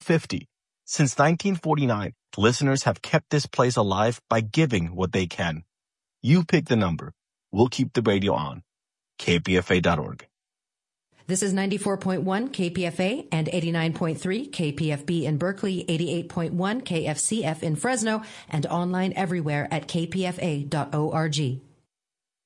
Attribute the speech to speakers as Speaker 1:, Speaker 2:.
Speaker 1: 50. Since 1949, listeners have kept this place alive by giving what they can. You pick the number. We'll keep the radio on. KPFA.org.
Speaker 2: This is 94.1 KPFA and 89.3 KPFB in Berkeley, 88.1 KFCF in Fresno, and online everywhere at kpfa.org.